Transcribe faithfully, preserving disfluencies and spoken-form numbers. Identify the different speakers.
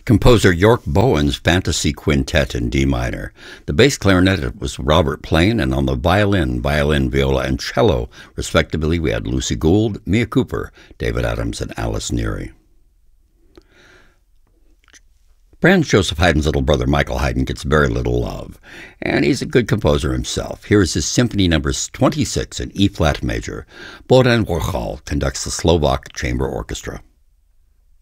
Speaker 1: Composer York Bowen's Fantasy Quintet in D minor. The bass clarinet was Robert Plain, and on the violin, violin, viola, and cello, respectively, we had Lucy Gould, Mia Cooper, David Adams, and Alice Neary. Franz Joseph Haydn's little brother Michael Haydn gets very little love, and he's a good composer himself. Here is his Symphony Number twenty-six in E-flat major. Bohdan Warchal conducts the Slovak Chamber Orchestra.